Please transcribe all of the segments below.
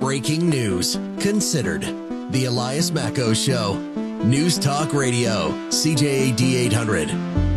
Breaking news, considered. The Elias Macko Show. News Talk Radio, CJAD 800.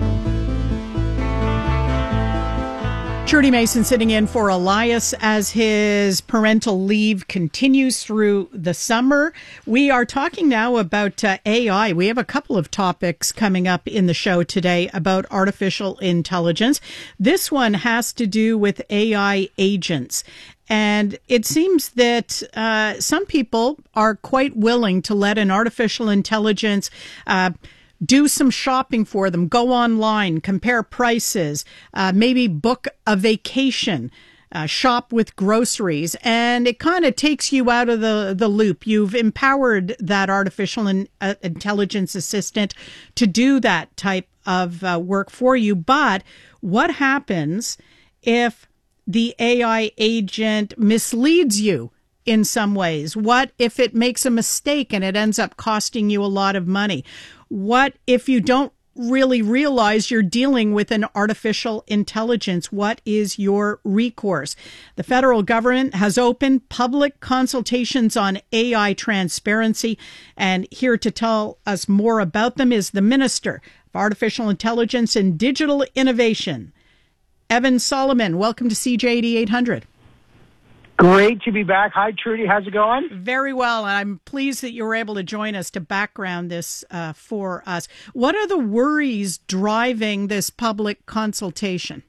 Trudy Mason sitting in for Elias as his parental leave continues through the summer. We are talking now about AI. We have a couple of topics coming up in the show today about artificial intelligence. This one has to do with AI agents. And it seems that some people are quite willing to let an artificial intelligence do some shopping for them, go online, compare prices, maybe book a vacation, shop with groceries, and it kind of takes you out of the loop. You've empowered that artificial intelligence assistant to do that type of work for you. But what happens if the AI agent misleads you in some ways? What if it makes a mistake and it ends up costing you a lot of money? What if you don't really realize you're dealing with an artificial intelligence? What is your recourse? The federal government has opened public consultations on AI transparency, and here to tell us more about them is the Minister of Artificial Intelligence and Digital Innovation, Evan Solomon. Welcome to CJAD 800. Great to be back. Hi, Trudy. How's it going? Very well. And I'm pleased that you were able to join us to background this for us. What are the worries driving this public consultation?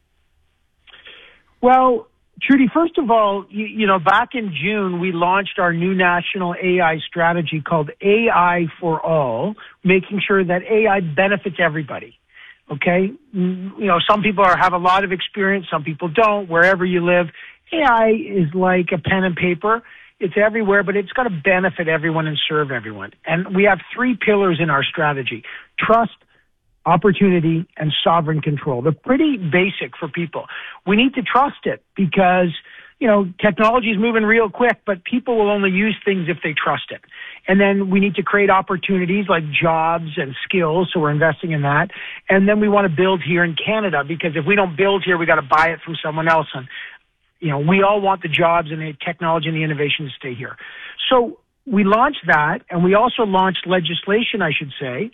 Well, Trudy, first of all, you know, back in June, we launched our new national AI strategy called AI for All, making sure that AI benefits everybody. Okay? You know, some people have a lot of experience, some people don't, wherever you live. AI is like a pen and paper. It's everywhere, but it's got to benefit everyone and serve everyone. And we have three pillars in our strategy: trust, opportunity, and sovereign control. They're pretty basic for people. We need to trust it because, you know, technology is moving real quick, but people will only use things if they trust it. And then we need to create opportunities like jobs and skills, so we're investing in that. And then we want to build here in Canada, because if we don't build here, we got to buy it from someone else. And you know, we all want the jobs and the technology and the innovation to stay here. So we launched that, and we also launched legislation, I should say,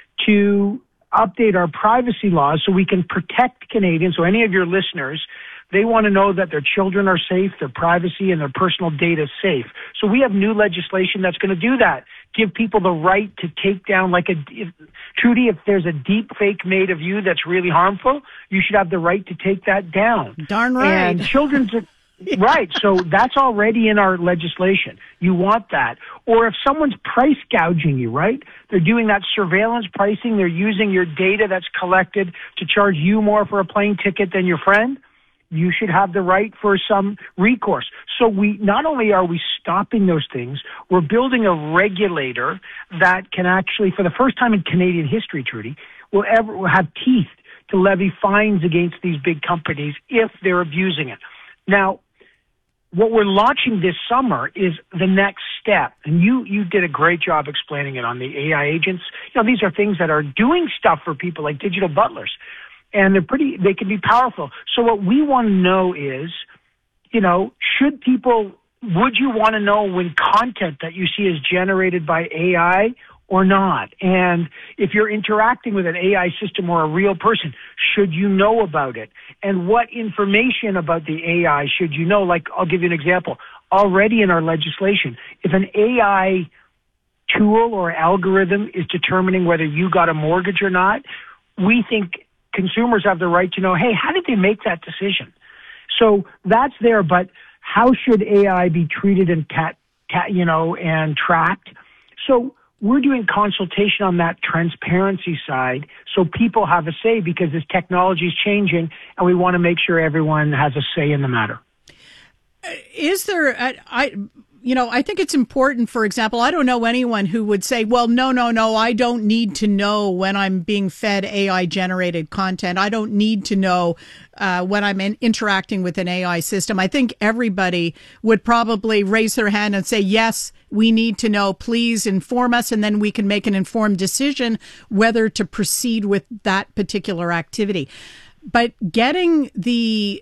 to update our privacy laws so we can protect Canadians. So any of your listeners, they want to know that their children are safe, their privacy and their personal data is safe. So we have new legislation that's going to do that. Give people the right to take down, Trudy, if there's a deep fake made of you that's really harmful, you should have the right to take that down. Darn right. And children's, right. So that's already in our legislation. You want that. Or if someone's price gouging you, right? They're doing that surveillance pricing. They're using your data that's collected to charge you more for a plane ticket than your friend. You should have the right for some recourse. So not only are we stopping those things, we're building a regulator that can actually, for the first time in Canadian history, Trudy, will have teeth to levy fines against these big companies if they're abusing it. Now, what we're launching this summer is the next step. And you did a great job explaining it on the AI agents. You know, these are things that are doing stuff for people like digital butlers. And they can be powerful. So what we want to know is, you know, would you want to know when content that you see is generated by AI or not? And if you're interacting with an AI system or a real person, should you know about it? And what information about the AI should you know? Like, I'll give you an example. Already in our legislation, if an AI tool or algorithm is determining whether you got a mortgage or not, we think consumers have the right to know, hey, how did they make that decision? So that's there, but how should AI be treated and and tracked? So we're doing consultation on that transparency side so people have a say, because this technology is changing and we want to make sure everyone has a say in the matter. Is there, I think it's important, for example, I don't know anyone who would say, well, no, I don't need to know when I'm being fed AI-generated content. I don't need to know when I'm interacting with an AI system. I think everybody would probably raise their hand and say, yes, we need to know. Please inform us, and then we can make an informed decision whether to proceed with that particular activity. But getting the